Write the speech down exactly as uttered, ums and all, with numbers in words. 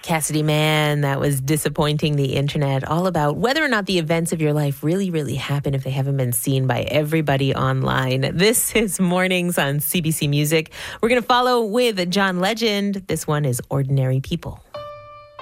Cassidy Mann, that was Disappointing the Internet, all about whether or not the events of your life really, really happen if they haven't been seen by everybody online. This is Mornings on C B C Music. We're going to follow with John Legend. This one is Ordinary People.